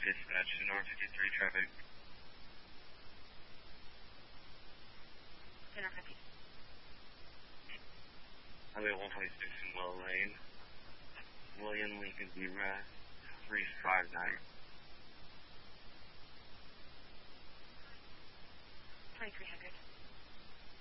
dispatch to North 53 traffic. Center 50. Highway 126 in Willow Lane. William Lincoln B. 359.